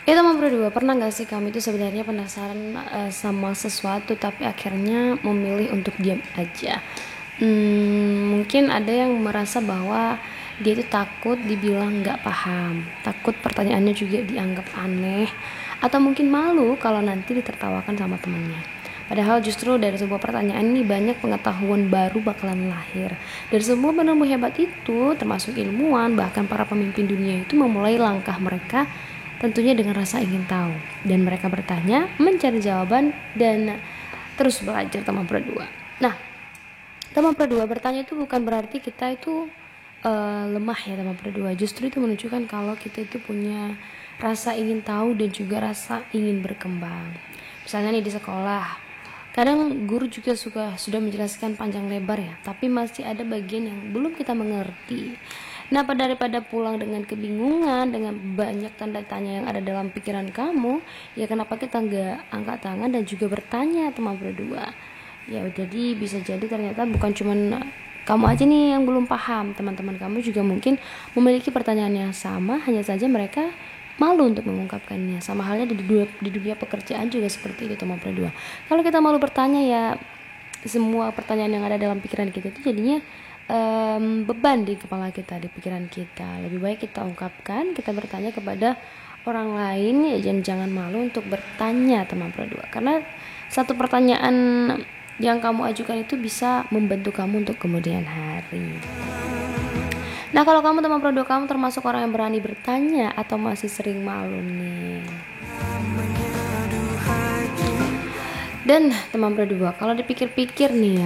Itu nomor dua, pernah nggak sih kamu itu sebenarnya penasaran sama sesuatu tapi akhirnya memilih untuk diam aja? Mungkin ada yang merasa bahwa dia itu takut dibilang nggak paham, takut pertanyaannya juga dianggap aneh, atau mungkin malu kalau nanti ditertawakan sama temannya. Padahal justru dari sebuah pertanyaan ini banyak pengetahuan baru bakalan lahir. Dari semua penemu hebat itu, termasuk ilmuwan, bahkan para pemimpin dunia itu memulai langkah mereka tentunya dengan rasa ingin tahu. Dan mereka bertanya, mencari jawaban, dan terus belajar teman berdua. Nah, teman berdua bertanya itu bukan berarti kita itu lemah ya teman berdua. Justru itu menunjukkan kalau kita itu punya rasa ingin tahu dan juga rasa ingin berkembang. Misalnya nih di sekolah, kadang guru juga sudah menjelaskan panjang lebar ya, tapi masih ada bagian yang belum kita mengerti. Nah, daripada pulang dengan kebingungan, dengan banyak tanda tanya yang ada dalam pikiran kamu, ya kenapa kita nggak angkat tangan dan juga bertanya teman berdua? Ya, jadi bisa jadi ternyata bukan cuman kamu aja nih yang belum paham, teman-teman kamu juga mungkin memiliki pertanyaan yang sama, hanya saja mereka malu untuk mengungkapkannya. Sama halnya di dunia pekerjaan juga seperti itu teman berdua. Kalau kita malu bertanya, ya semua pertanyaan yang ada dalam pikiran kita itu jadinya beban di kepala kita, di pikiran kita. Lebih baik kita ungkapkan, kita bertanya kepada orang lain, ya jangan malu untuk bertanya teman berdua, karena satu pertanyaan yang kamu ajukan itu bisa membantu kamu untuk kemudian hari. Nah, kalau kamu teman berdua, kamu termasuk orang yang berani bertanya atau masih sering malu nih? Dan teman berdua, kalau dipikir-pikir nih ya,